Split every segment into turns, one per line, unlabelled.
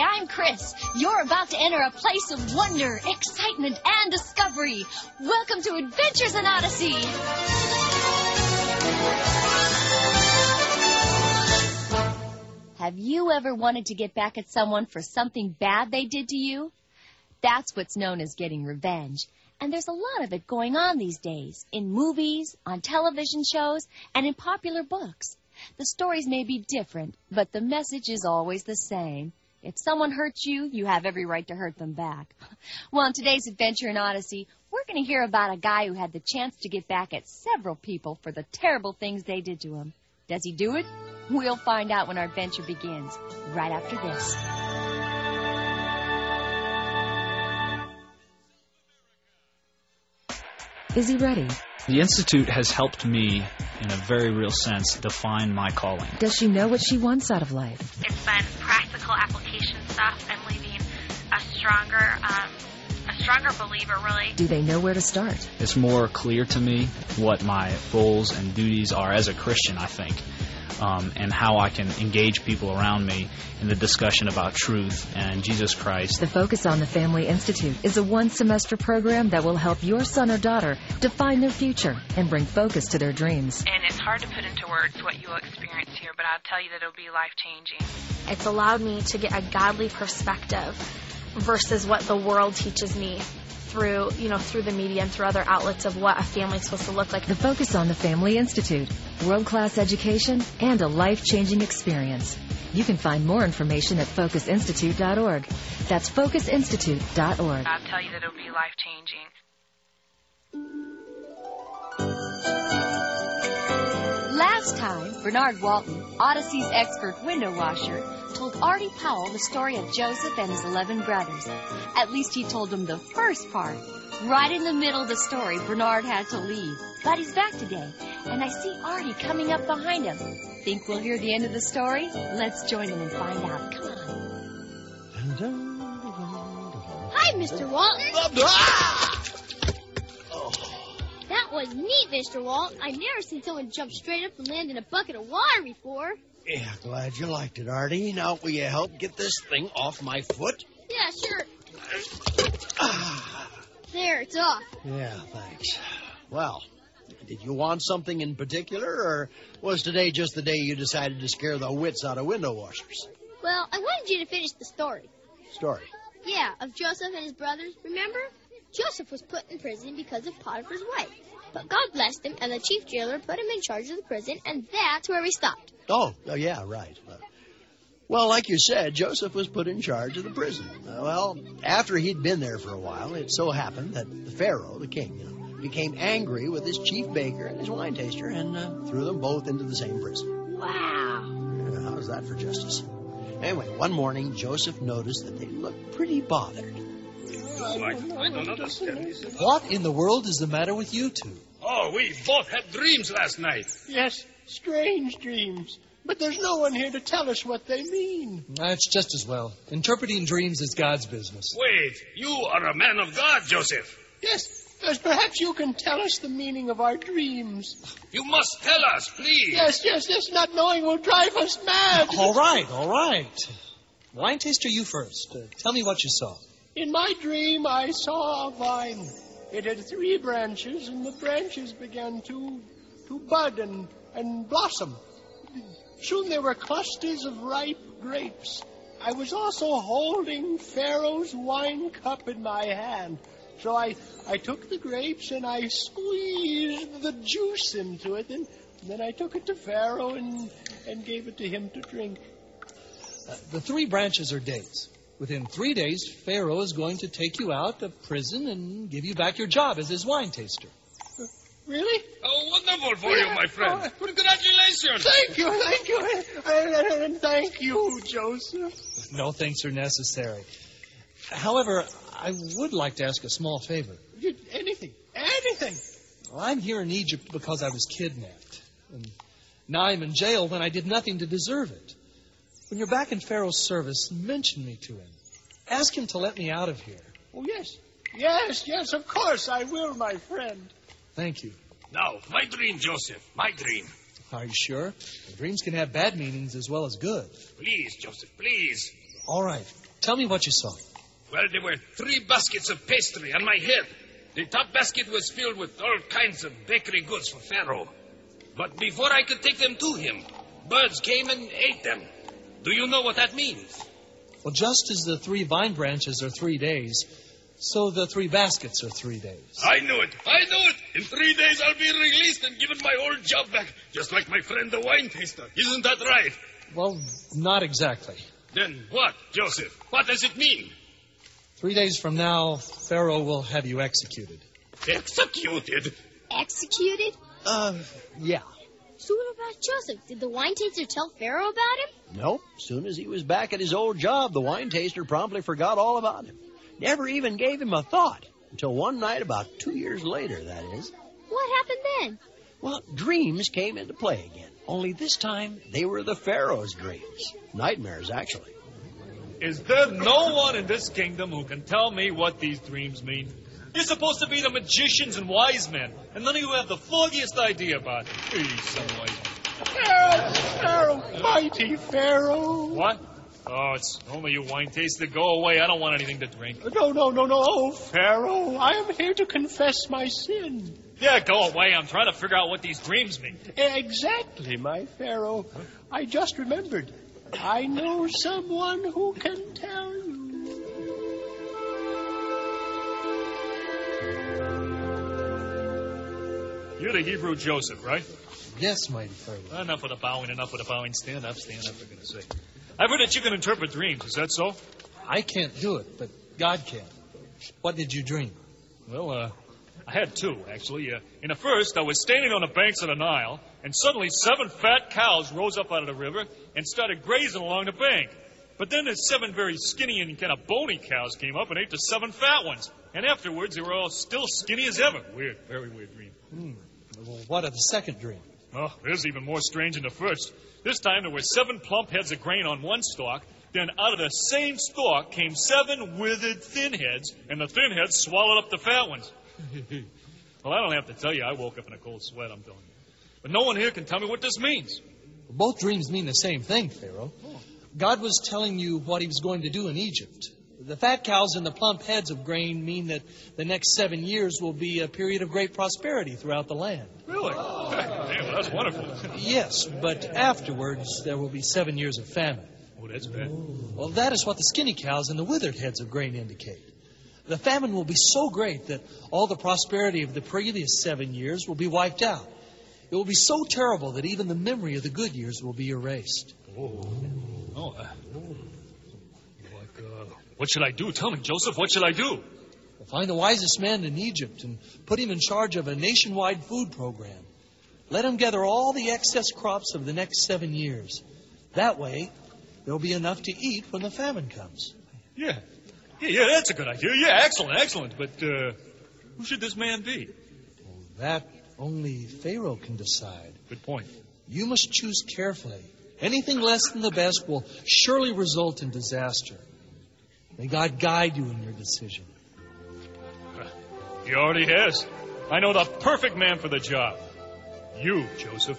I'm Chris. You're about to enter a place of wonder, excitement, and discovery. Welcome to Adventures in Odyssey. Have you ever wanted to get back at someone for something bad they did to you? That's what's known as getting revenge. And there's a lot of it going on these days, in movies, on television shows, and in popular books. The stories may be different, but the message is always the same. If someone hurts you, you have every right to hurt them back. Well, in today's Adventure in Odyssey, we're going to hear about a guy who had the chance to get back at several people for the terrible things they did to him. Does he do it? We'll find out when our adventure begins, right after this.
Is he ready?
The Institute has helped me, in a very real sense, define my calling.
Does she know what she wants out of life?
It's been practical application stuff and leaving a stronger believer, really.
Do they know where to start?
It's more clear to me what my goals and duties are as a Christian, I think, and how I can engage people around me in the discussion about truth and Jesus Christ.
The Focus on the Family Institute is a one-semester program that will help your son or daughter define their future and bring focus to their dreams.
And it's hard to put into words what you will experience here, but I'll tell you that it'll be life-changing.
It's allowed me to get a godly perspective versus what the world teaches me through the media and through other outlets of what a family's supposed to look like.
The Focus on the Family Institute, world-class education, and a life-changing experience. You can find more information at focusinstitute.org. That's focusinstitute.org.
I'll tell you that it'll be life-changing.
Last time, Bernard Walton, Odyssey's expert window washer, told Artie Powell the story of Joseph and his 11 brothers. At least he told him the first part. Right in the middle of the story, Bernard had to leave. But he's back today, and I see Artie coming up behind him. Think we'll hear the end of the story? Let's join him and find out. Come on.
Hi, Mr. Walton. That was neat, Mr. Walton. I've never seen someone jump straight up and land in a bucket of water before.
Yeah, glad you liked it, Artie. Now, will you help get this thing off my foot?
Yeah, sure. There, it's off.
Yeah, thanks. Well, did you want something in particular, or was today just the day you decided to scare the wits out of window washers?
Well, I wanted you to finish the story.
Story?
Yeah, of Joseph and his brothers, remember? Joseph was put in prison because of Potiphar's wife. But God blessed him, and the chief jailer put him in charge of the prison, and that's where we stopped.
Oh yeah, right. Well, like you said, Joseph was put in charge of the prison. Well, after he'd been there for a while, it so happened that the Pharaoh, the king, became angry with his chief baker and his wine taster and threw them both into the same prison.
Wow.
How's that for justice? Anyway, one morning, Joseph noticed that they looked pretty bothered.
I don't understand this.
What in the world is the matter with you two?
Oh, we both had dreams last night.
Yes, strange dreams. But there's no one here to tell us what they mean.
That's just as well. Interpreting dreams is God's business.
Wait, you are a man of God, Joseph.
Yes, perhaps you can tell us the meaning of our dreams.
You must tell us, please.
Yes, not knowing will drive us mad.
All right. Wine taster, you first. Tell me what you saw.
In my dream, I saw a vine. It had 3 branches, and the branches began to bud and blossom. Soon there were clusters of ripe grapes. I was also holding Pharaoh's wine cup in my hand. So I took the grapes and I squeezed the juice into it, and then I took it to Pharaoh and gave it to him to drink.
The 3 branches are dates. Within 3 days, Pharaoh is going to take you out of prison and give you back your job as his wine taster.
Really?
Oh, wonderful for you, my friend. Congratulations.
Thank you. And thank you, Joseph.
No thanks are necessary. However, I would like to ask a small favor.
Anything.
Well, I'm here in Egypt because I was kidnapped. And now I'm in jail when I did nothing to deserve it. When you're back in Pharaoh's service, mention me to him. Ask him to let me out of here.
Oh, yes. Yes, of course I will, my friend.
Thank you.
Now, my dream, Joseph, my dream.
Are you sure? Dreams can have bad meanings as well as good.
Please, Joseph, please.
All right. Tell me what you saw.
Well, there were 3 baskets of pastry on my head. The top basket was filled with all kinds of bakery goods for Pharaoh. But before I could take them to him, birds came and ate them. Do you know what that means?
Well, just as the 3 vine branches are 3 days, so the 3 baskets are 3 days.
I knew it. In 3 days I'll be released and given my old job back, just like my friend the wine taster. Isn't that right?
Well, not exactly.
Then what, Joseph? What does it mean?
3 days from now, Pharaoh will have you executed.
Executed?
Executed?
Yeah.
So what about Joseph? Did the wine taster tell Pharaoh about him?
Nope. As soon as he was back at his old job, the wine taster promptly forgot all about him. Never even gave him a thought. Until one night, about 2 years later, that is.
What happened then?
Well, dreams came into play again. Only this time, they were the Pharaoh's dreams. Nightmares, actually.
Is there no one in this kingdom who can tell me what these dreams mean? You're supposed to be the magicians and wise men, and none of you have the foggiest idea about it. Please, some wise.
Pharaoh, mighty Pharaoh.
What? Oh, it's only you wine taster. Go away. I don't want anything to drink.
No. Oh, Pharaoh, I am here to confess my sin.
Yeah, go away. I'm trying to figure out what these dreams mean.
Exactly, my Pharaoh. I just remembered. I know someone who can tell you.
You're the Hebrew Joseph, right?
Yes, mighty Pharaoh.
Enough of the bowing. Stand up, for goodness sake. I've heard that you can interpret dreams. Is that so?
I can't do it, but God can. What did you dream?
Well, I had 2, actually. In the first, I was standing on the banks of the Nile, and suddenly 7 fat cows rose up out of the river and started grazing along the bank. But then there's 7 very skinny and kind of bony cows came up and ate the 7 fat ones. And afterwards, they were all still skinny as ever. Weird, very weird dream.
Well, what of the second dream?
Oh, this is even more strange than the first. This time there were 7 plump heads of grain on one stalk. Then out of the same stalk came 7 withered thin heads, and the thin heads swallowed up the fat ones. Well, I don't have to tell you. I woke up in a cold sweat, I'm telling you. But no one here can tell me what this means.
Both dreams mean the same thing, Pharaoh. God was telling you what he was going to do in Egypt. The fat cows and the plump heads of grain mean that the next 7 years will be a period of great prosperity throughout the land.
Really? Damn, that's wonderful.
Yes, but afterwards there will be 7 years of famine.
Oh, that's bad.
Well, that is what the skinny cows and the withered heads of grain indicate. The famine will be so great that all the prosperity of the previous 7 years will be wiped out. It will be so terrible that even the memory of the good years will be erased.
What should I do? Tell me, Joseph, what should I do?
Well, find the wisest man in Egypt and put him in charge of a nationwide food program. Let him gather all the excess crops of the next 7 years. That way, there'll be enough to eat when the famine comes.
Yeah, that's a good idea. Yeah, excellent. But who should this man be?
Well, that only Pharaoh can decide.
Good point.
You must choose carefully. Anything less than the best will surely result in disaster. May God guide you in your decision.
He already has. I know the perfect man for the job. You, Joseph.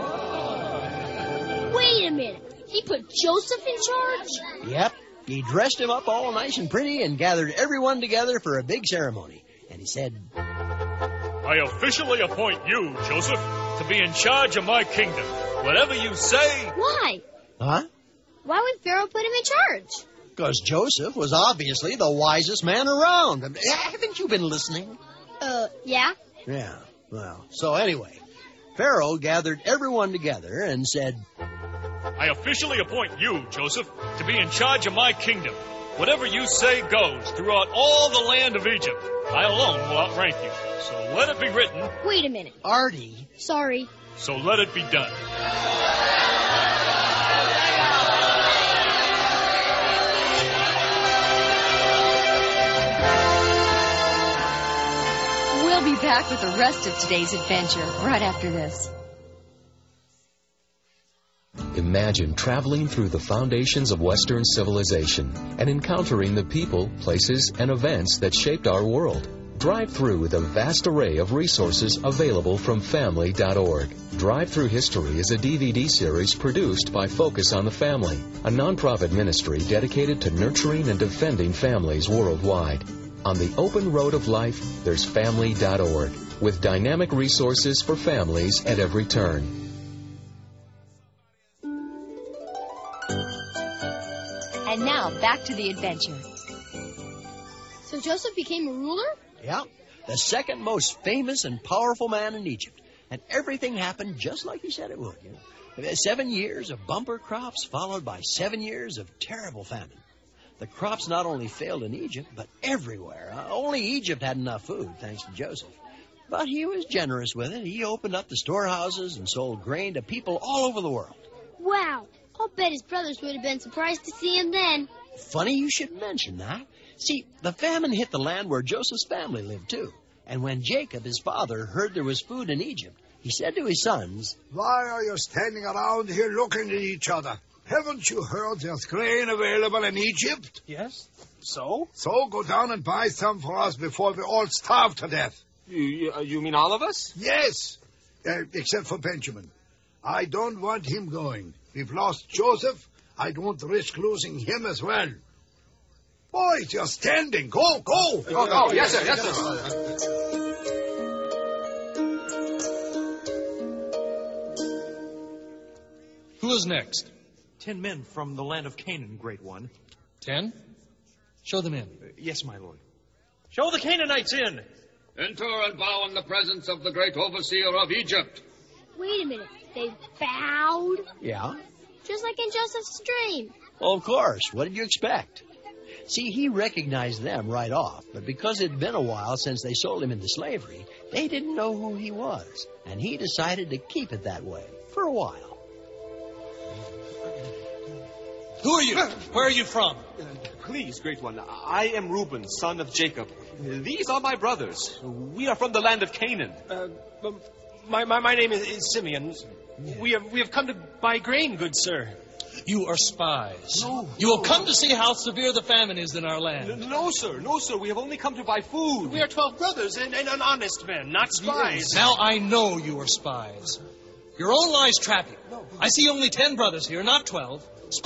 Wait a minute. He put Joseph in charge?
Yep. He dressed him up all nice and pretty and gathered everyone together for a big ceremony. And he said,
I officially appoint you, Joseph, to be in charge of my kingdom. Whatever you say...
Why?
Huh?
Why would Pharaoh put him in charge?
Because Joseph was obviously the wisest man around. Haven't you been listening?
Yeah.
Yeah, well, so anyway, Pharaoh gathered everyone together and said,
I officially appoint you, Joseph, to be in charge of my kingdom. Whatever you say goes throughout all the land of Egypt. I alone will outrank you. So let it be written.
Wait a minute.
Artie.
Sorry.
So let it be done.
We'll be back with the rest of today's adventure right after this.
Imagine traveling through the foundations of Western civilization and encountering the people, places, and events that shaped our world. Drive through with a vast array of resources available from family.org. Drive Through History is a DVD series produced by Focus on the Family, a nonprofit ministry dedicated to nurturing and defending families worldwide. On the open road of life, there's family.org, with dynamic resources for families at every turn.
And now, back to the adventure.
So Joseph became a ruler?
Yeah, the second most famous and powerful man in Egypt. And everything happened just like he said it would. 7 years of bumper crops followed by 7 years of terrible famine. The crops not only failed in Egypt, but everywhere. Only Egypt had enough food, thanks to Joseph. But he was generous with it. He opened up the storehouses and sold grain to people all over the world.
Wow, I'll bet his brothers would have been surprised to see him then.
Funny you should mention that. See, the famine hit the land where Joseph's family lived, too. And when Jacob, his father, heard there was food in Egypt, he said to his sons,
"Why are you standing around here looking at each other? Haven't you heard there's grain available in Egypt?"
"Yes. So?"
"So go down and buy some for us before we all starve to death."
You mean all of us?"
"Yes, except for Benjamin. I don't want him going. We've lost Joseph. I don't risk losing him as well. Boys, you're standing. Go, go."
Oh, yes, sir, yes, sir.
Who is next?
10 men from the land of Canaan, Great One.
10? Show them in.
Yes, my lord. Show the Canaanites in.
Enter and bow in the presence of the great overseer of Egypt.
Wait a minute. They bowed?
Yeah?
Just like in Joseph's dream.
Well, of course. What did you expect? See, he recognized them right off, but because it had been a while since they sold him into slavery, they didn't know who he was, and he decided to keep it that way for a while.
Who are you? Where are you from?
Please, Great One, I am Reuben, son of Jacob. These are my brothers. We are from the land of Canaan.
My name is Simeon. We have come to buy grain, good sir.
You are spies.
No.
You will come to see how severe the famine is in our land.
No, sir. No, sir. We have only come to buy food.
We are 12 brothers and honest men, not spies.
Now I know you are spies. Your own lies trap you. I see only 10 brothers here, not 12.